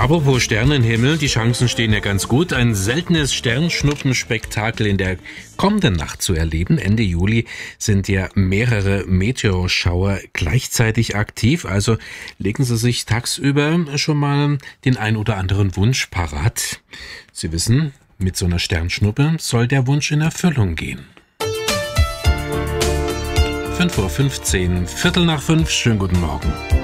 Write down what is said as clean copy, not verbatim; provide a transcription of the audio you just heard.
Apropos Sternenhimmel, die Chancen stehen ja ganz gut. Ein seltenes Sternschnuppenspektakel in der kommenden Nacht zu erleben. Ende Juli sind ja mehrere Meteorschauer gleichzeitig aktiv. Also legen Sie sich tagsüber schon mal den ein oder anderen Wunsch parat. Sie wissen, mit so einer Sternschnuppe soll der Wunsch in Erfüllung gehen. 5:15 Uhr, 5:15, schönen guten Morgen.